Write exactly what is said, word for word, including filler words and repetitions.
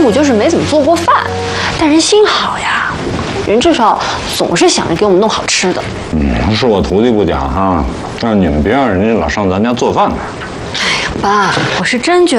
我就是没怎么做过饭，但人心好呀，人至少总是想着给我们弄好吃的。 嗯，是我徒弟不假哈，但是你们别让人家老上咱家做饭呢。 哎呀，爸，我是真觉得。